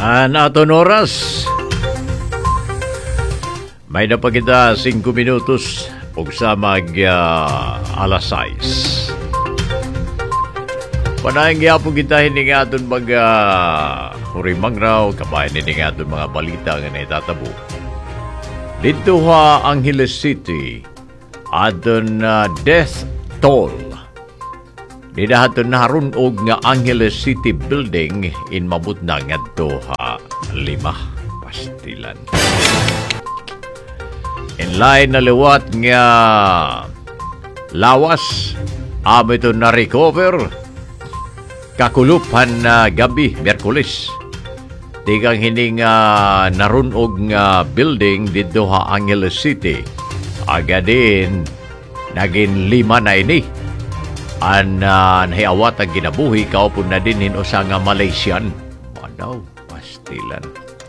Naton oras. May na pa kita 5 minutos ug sa alas 6. Panayang gyapon kita hiningaton hurimang raw kabayan hiningaton mga balita nga naitatabo. Dito ha Angeles City adon death toll. Didahaton na harunog nga Angeles City Building in mabut na ngadto ha 5 pastilan. In line na liwat nga lawas amo ito na recover kakulupan na gabi Miyerkules. Tigang hining narunog nga building dito ha Angeles City. Agadin naging 5 na ini. Nahiawat ang ginabuhi kaupon na din hinusa nga Malaysian. Madaw, pastilan.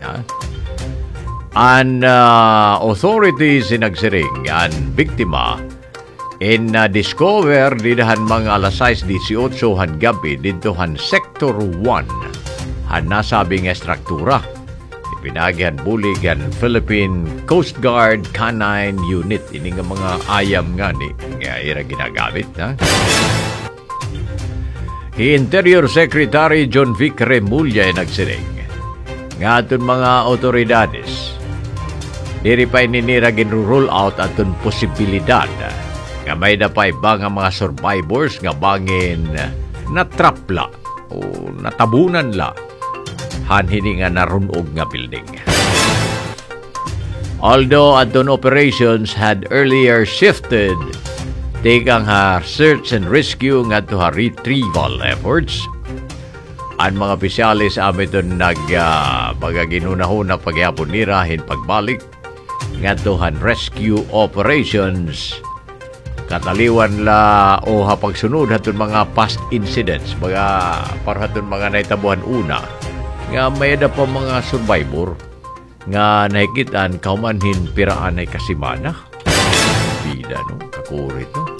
Authorities nagsiring ang biktima discover didahan mga alas 6:18 han gabi dito han Sector 1 han nasabi nga struktura. Ipinagihan bulig ang Philippine Coast Guard Canine Unit. Ini nga mga ayam nga ni nga ira ginagamit. Interior Secretary John Vic Remulla ay nagsiring nga aton mga otoridades diri pa ininira gin-roll out aton posibilidad nga may dapay ba nga mga survivors nga bangin natrapla o natabunan la hanhini nga narunog nga building. Although aton operations had earlier shifted tikang search and rescue nga to retrieval efforts, ang mga opisyalis amiton nagpagaginunahon na pagyapon nirahin pagbalik nga to rescue operations kataliwan la o pagsunod haton mga past incidents para haton mga naitabuhan una nga may da pa mga survivor nga nahikitan kaumanhin piraan ay kasimana. Bida no, kakurit no.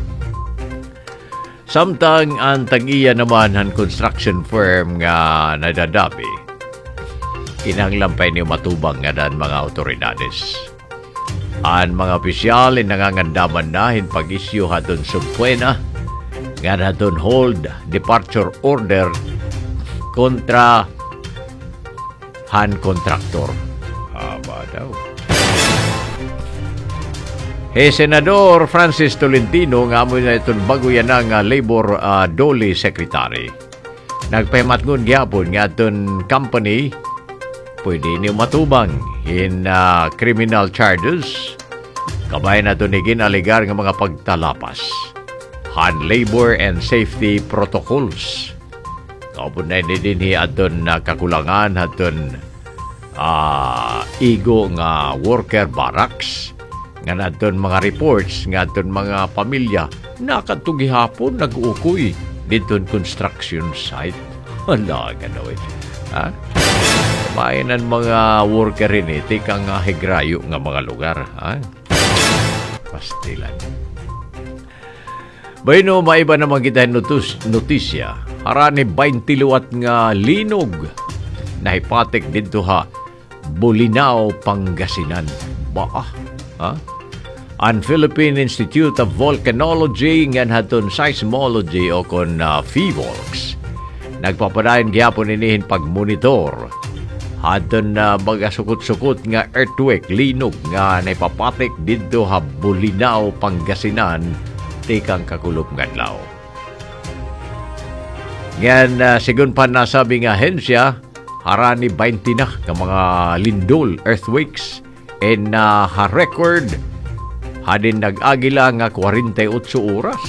Samtang ang tag-iya naman ang construction firm nga nadadabi, kinahanglampay niyo matubang nga dan mga otoridades. Ang mga opisyal ay nangangandaman nahin pag-isyu haton subpuena nga haton hold departure order kontra han contractor. Aba daw. Senador Francis Tolentino nga amo na itong bago yan ang Labor Dole Secretary. Nagpahimatngon gyapon nga itong company pwede niyo matubang in criminal charges. Kabay na ito niging aligar ng mga pagtalapas. Han labor and safety protocols. Kapon na din aton kakulangan aton igo nga worker barracks nga naton mga reports nga aton mga pamilya nakatugihapon nag-uukoy dito construction site. Wala gano'n. Mainan mga worker rin tikang higrayo nga mga lugar. Pastilan. Bayno, maiba naman kita notisya. Harani 20 liwat nga linog na hipatik dito Bolinao, Pangasinan. Ang Philippine Institute of Volcanology ngan haton seismology o kon PHIVOLCS nagpapadayon gyapon inihin pagmonitor haton magasukot-sukot nga earthquake linog nga naipapatik didto Bolinao, Pangasinan tikang kakulop ngadlaw. Ngan sigun pa nasabi nga hensya harani 20 na ka mga lindol earthquakes and record hadin nag-agila nga 48 oras.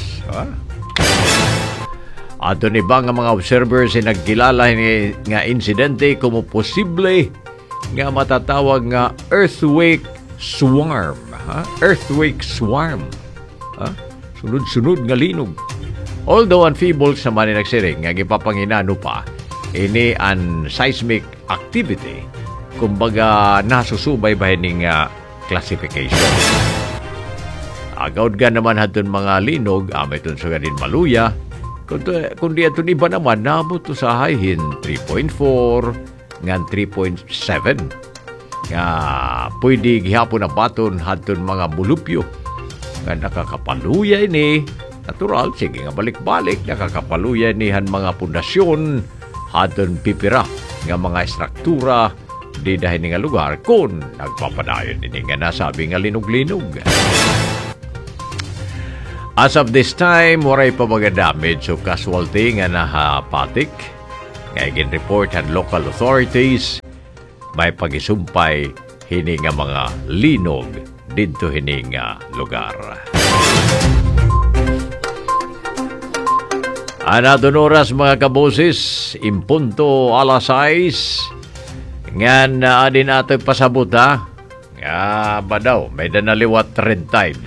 Ato ni ba nga mga observers ay nagkilala nga insidente como posible nga matatawag nga earthquake swarm. Earthquake swarm. Sunod-sunod nga linog. Although ang PHIVOLCS naman ay nagsiring nga gipapanginano pa ini an seismic activity kumbaga nasusubay ba ning classification. Agawd ga naman haton mga linog ameton sa ganin maluya kundi aton iba naman nabot to sa hihin 3.4 ngan 3.7 nga pwede gihapon na baton hadton mga mulupyo nga nakakapaluyay ni natural, sige nga balik-balik nakakapaluyay ni han mga pundasyon hadton pipira nga mga estruktura di dahil nga lugar kung nagpapadayon din nga nasabi nga linog-linog. As of this time, waray pa mga damage o casualty nga nahapatik. Ngayon report ang local authorities may pagisumpay hini nga mga linog dito hini nga lugar. Anadon oras mga kaboses, impunto alas 6. Ngan adin ato pasabot ha. Nga ba daw, may danaliwat red tide.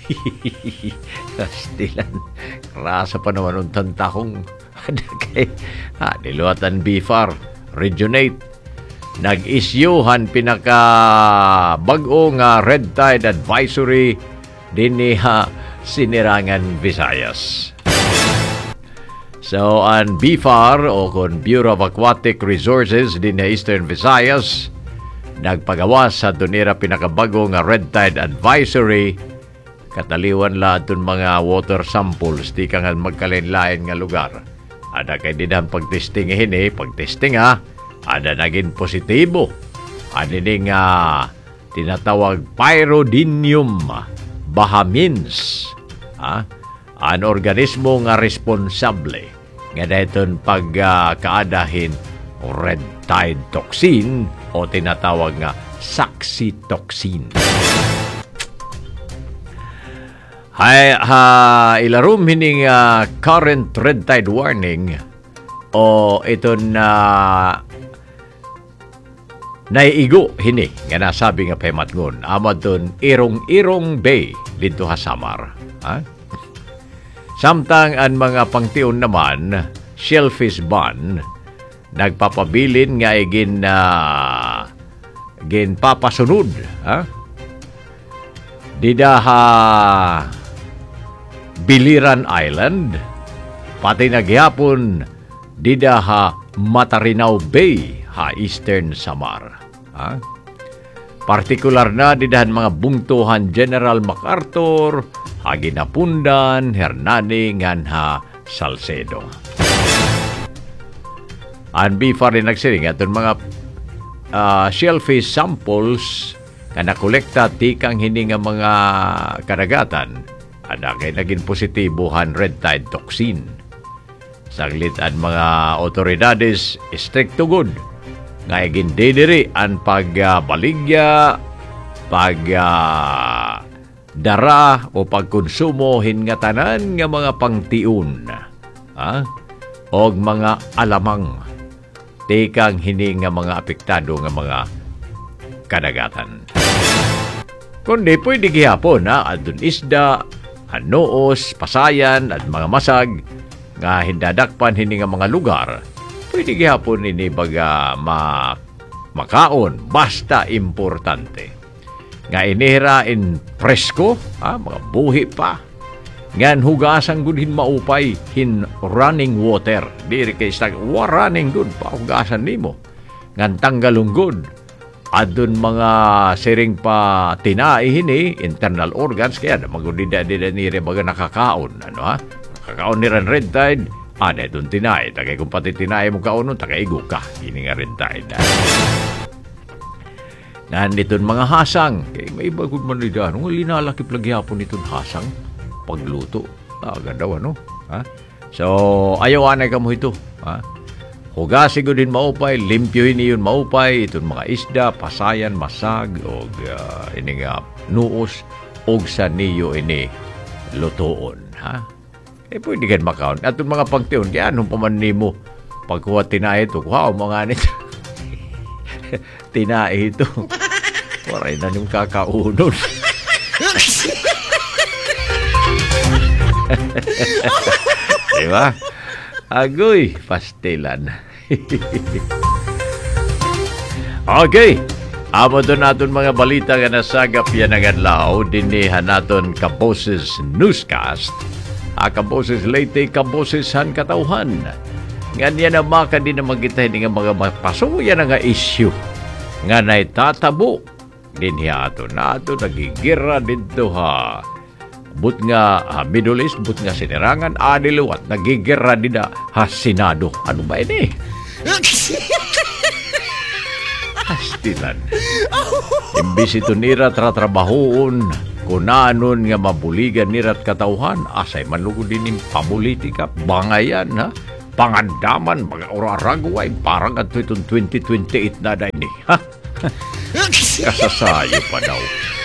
Kastilan. Rasa pa naman ng tantahong niluwatan BFAR Region 8 nag-isyuhan pinaka-bag-o nga red tide advisory din ni Sinirangan, Visayas. So, ang BFAR o kung Bureau of Aquatic Resources din na Eastern Visayas nagpagawas sa dunira pinaka-bago nga red tide advisory kataliwan la itong mga water samples di kang magkalain-lain nga lugar. Ada kay dinang pagtesting pagtesting ada naging positibo. Ano din nga tinatawag pyrodinium bahamins. An organismo nga responsable nga dayton pagkaadahin red tide toxin o tinatawag nga saxitoxin. Ilarum hining current red tide warning o ito na naiigo hini nga nasabi nga pematngon amad doon Irong Bay dito Samar. Samtang ang mga pangtiyon naman shellfish ban nagpapabilin nga ginpapasunod didaha Biliran Island, pati nagyapon didaha Matarinaw Bay, Eastern Samar. Partikular na didahan mga bungtuhan General MacArthur, Ginapundan, Hernani, nganha Salcedo. Ang BFAR rin nagsiring atong mga shellfish samples nga nakolekta tikang hindi nga mga karagatan ada kay naging positibohan red tide toxin. Saglit ang mga otoridades stricto good nga igindidiri ang pagbaligya, dara o pagkonsumo nga tanan nga mga pangtiun o mga alamang tikang hindi nga mga apektado nga mga kadagatan. Kundi pwede gihapon adun isda, noos, pasayan at mga masag nga hindadakpan hini nga mga lugar. Pwede gihapon ini baga makaon basta importante. Nga inihira in presko, mga buhi pa. Ngan hugasan gud hin maupay hin running water. Diri kay running good pa hugasan nimo. Ngan tanggalong good. Adun mga siring pa tinai hini internal organs kaya magudida nire baga nakakaon nakakaon ni red tide dun tinai tagay kung pati tinai mo kaon tagay igo ka ini nga red tide nanditun mga hasang kay may bagud man nida linalakip lagi hapon itong hasang pagluto ganda so ayaw anay ka mo ito hugasin ko din maupay, limpyohin niyon maupay, itong mga isda, pasayan, masag, o ini nga nuos, o sa niyo ini lutoon. Pwede kan makaon. At itong mga pangtiyon, kaya anong pamanin mo, pagkuha tinahe ito, wow, mga nito. Tinahe ito. Waray na yung kakaunon. Diba? Agoy, pastilan. Okay. Amo doon natin mga balita nga nasagap yan ang adlaw. Dinihan natin Kaboses Newscast. Kaboses Leyte, Kaboses Han Katauhan. Ganyan na maka din naman kita nga mga mapasuya na nga issue. Nga na'y tatabo. Din hiya ato na ato nagigira dito ha. But nga Middle East, but nga sinirangan adiluwat, nagigira din na ha Senado. Ano ba ini? Hastilan. Imbis ito nira tratrabahoon, kunanon nga mabuligan nirat katauhan, asay manlugod din yung pamulitika, bangayan ha, pangandaman, mga oraragway, parang at itong 2028 na dahil ni, ha? Kasasayo pa daw.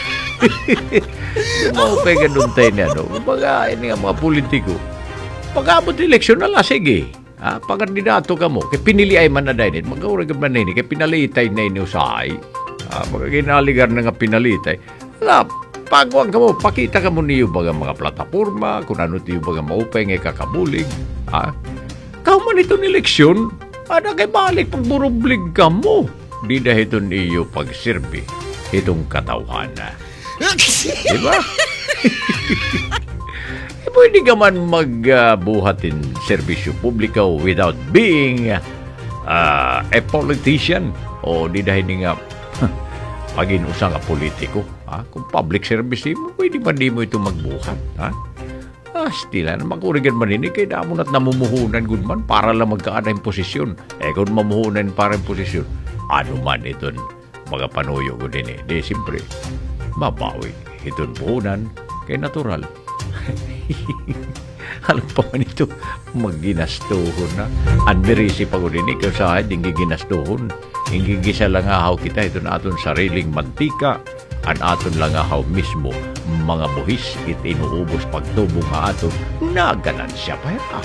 Maupay ganun tayo niya, no? Mga, ini nga mga politiko, pag-abot eleksyon na lang, sige. Pag-kandidato ka mo, kaya pinili ay man na dahil, mag-aurag man na ini, kaya pinalitay na ini usahay, mga ginaligar na nga pinalitay, pagwag ka mo, pakita ka mo niyo baga mga plataforma, kung ano tiyo baga maupay nga kakabulig, Kau man itong eleksyon, kay balik pagburublig ka mo, di na itong iyo pagsirbi, itong katawhana. Diba? Pwede ka man magbuhatin serbisyo publiko without being a politician. O di dahil nga pag-inusa nga politiko. Kung public service mo, pwede man di mo ito magbuhat. Stila na magkurigan man ini, kaya damon at namumuhunan good man para lang magkaan ng posisyon. Kung mamuhunan para ng posisyon, ano man iton mga panuyo ko din di siyempre, mabawi. Iton puhunan, kaya natural. Alam pa man ito, magginastuhon na. Anmirisi pa ko din ikaw sa akin, hindi ginastuhon. Hindi gisa lang ahaw kita, ito na aton sariling mantika. An aton lang ahaw mismo, mga buhis, it inuubos pagtubong nga aton, naganansya pa yan.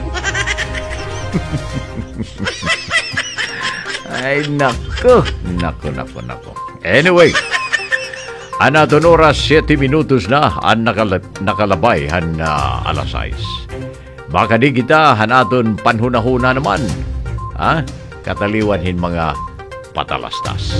Ay, nako. Anyway, ang aton oras, 7 minutos na ang nakalabay alas 6. Baka di kita hanaton panhunahuna naman. Kataliwanhin mga patalastas.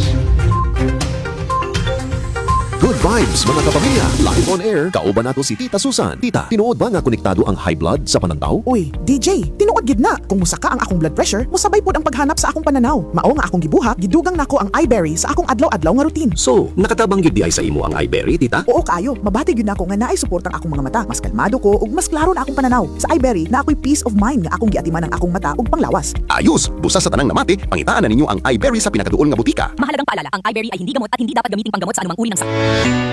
Good vibes mga kapamilya. Live on air, kauban nato si Tita Susan. Tita, tinuod ba nga konektado ang high blood sa panantaw? Uy, DJ, tinuod gid na. Kung musaka ang akong blood pressure, musabay pod ang paghanap sa akong pananaw. Mao nga akong gibuhat, gidugang nako ang iBerry sa akong adlaw-adlaw nga routine. So, nakatabang gyud di ay sa imo ang iBerry, Tita? Oo kayo, mabati gyud nako nga naay suportang akong mga mata. Mas kalmado ko ug mas klaro na akong pananaw. Sa iBerry na ako'y peace of mind nga akong giatiman ang akong mata ug panglawas. Ayos, busa sa tanang namati, pangitaan na ninyo ang iBerry sa pinakaduol nga butika. Mahalagang paalala, ang iBerry ay hindi gamot at hindi dapat gamiting panggamot sa anumang uri ng sakit.